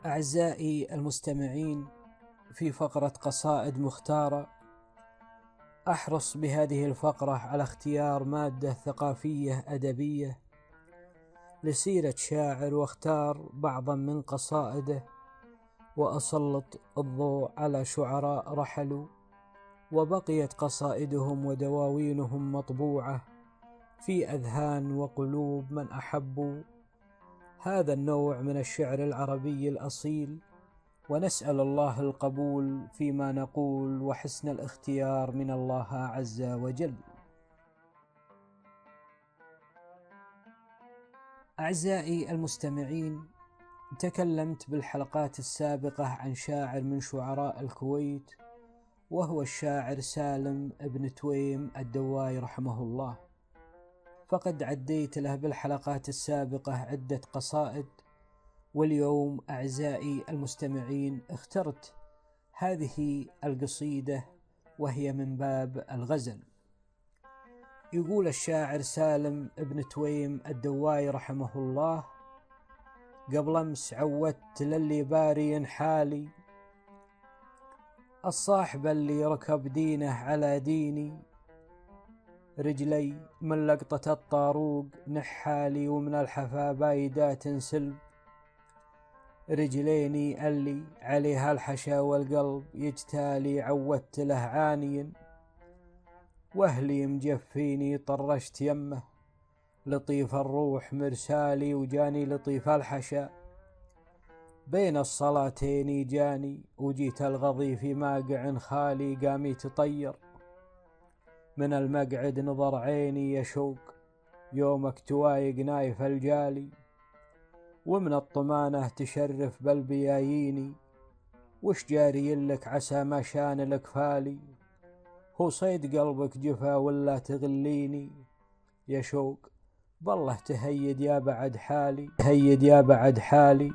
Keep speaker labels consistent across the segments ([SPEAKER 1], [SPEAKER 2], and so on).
[SPEAKER 1] أعزائي المستمعين، في فقرة قصائد مختارة، أحرص بهذه الفقرة على اختيار مادة ثقافية أدبية لسيرة شاعر، واختار بعضا من قصائده وأسلط الضوء على شعراء رحلوا وبقيت قصائدهم ودواوينهم مطبوعة في أذهان وقلوب من أحبوا هذا النوع من الشعر العربي الأصيل، ونسأل الله القبول فيما نقول وحسن الاختيار من الله عز وجل. أعزائي المستمعين، تكلمت بالحلقات السابقة عن شاعر من شعراء الكويت، وهو الشاعر سالم بن تويم الدواي رحمه الله، فقد عديت له بالحلقات السابقة عدة قصائد، واليوم أعزائي المستمعين اخترت هذه القصيدة وهي من باب الغزل. يقول الشاعر سالم بن تويم الدواي رحمه الله: قبل أمس عودت للي باري حالي، الصاحب اللي ركب دينه على ديني، رجلي من لقطة الطاروق نحالي، ومن الحفا بايدات سلب، رجليني اللي عليها الحشا والقلب يجتالي، عودت له عاني، واهلي مجفيني طرشت يمه، لطيف الروح مرسالي، وجاني لطيف الحشا بين الصلاتين جاني، وجيت الغضي في ماقع خالي، قام يتطير من المقعد نظر عيني، يشوق يومك توايق نايف الجالي، ومن الطمانة تشرف بالبياييني، وش جاري لك عسى ما شان لك فالي، هو صيد قلبك جفا ولا تغليني، يا شوق بالله تهيد يا بعد حالي، تهيد يا بعد حالي،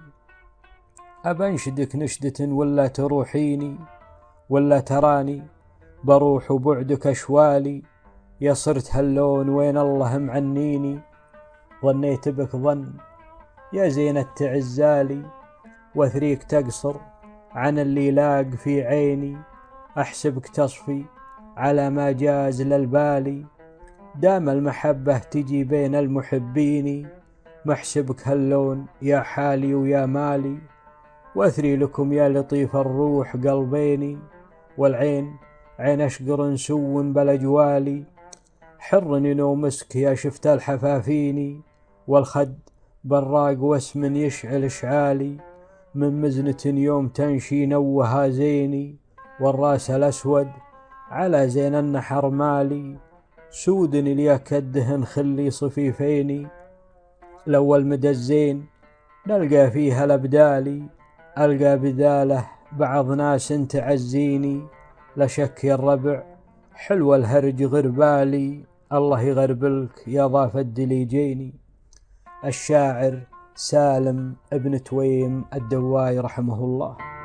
[SPEAKER 1] أبنشدك نشدة ولا تروحيني، ولا تراني بروح وبعدك أشوالي، يا صرت هاللون وين الله معنيني، ظنيت بك ظن يا زين التعزالي، وثريك تقصر عن اللي لاق في عيني، أحسبك تصفي على ما جاز للبالي، دام المحبة تجي بين المحبين، محسبك هاللون يا حالي ويا مالي، واثري لكم يا لطيف الروح قلبيني، والعين عين أشقر سو بلجوالي، حرني نومسك يا شفت الحفافيني، والخد براق واسم يشعل اشعالي، من مزنة يوم تنشي نوها زيني، والراس الأسود على زين النحر مالي، سودني لياك الدهن خلي صفيفيني، الأول مدى الزين نلقى فيها الأبدالي، ألقى بداله بعض ناس تعزيني، لا شك يا الربع حلو الهرج غربالي، الله يغربلك يا ضاف الدليجيني. الشاعر سالم بن تويم الدواي رحمه الله.